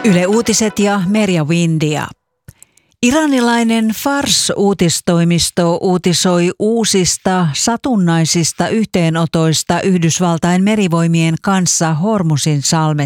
Yle Uutiset ja Merja Windia. Iranilainen Fars-uutistoimisto uutisoi uusista satunnaisista yhteenotoista Yhdysvaltain merivoimien kanssa Hormuzin salmessa.